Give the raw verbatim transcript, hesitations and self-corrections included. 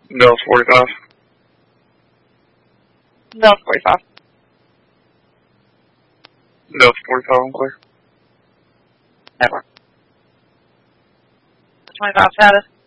Mill forty-five. Mill forty-five. Mill forty-five, I'm clear. Network. twenty-five status.